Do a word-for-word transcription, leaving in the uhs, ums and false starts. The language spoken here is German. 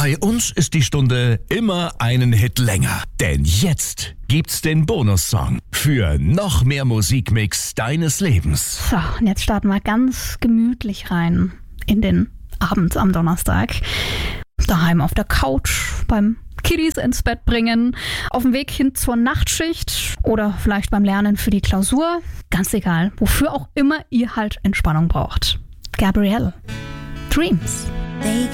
Bei uns ist die Stunde immer einen Hit länger. Denn jetzt gibt's den Bonussong für noch mehr Musikmix deines Lebens. So, und jetzt starten wir ganz gemütlich rein in den Abend am Donnerstag. Daheim auf der Couch, beim Kiddies ins Bett bringen, auf dem Weg hin zur Nachtschicht oder vielleicht beim Lernen für die Klausur. Ganz egal, wofür auch immer ihr halt Entspannung braucht. Gabrielle, Dreams. They